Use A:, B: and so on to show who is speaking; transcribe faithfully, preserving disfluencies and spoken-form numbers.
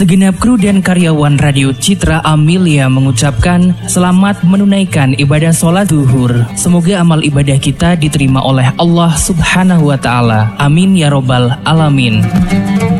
A: Segenap kru dan karyawan Radio Citra Amelia mengucapkan selamat menunaikan ibadah sholat zuhur. Semoga amal ibadah kita diterima oleh Allah Subhanahu wa Ta'ala. Amin ya Robbal Alamin.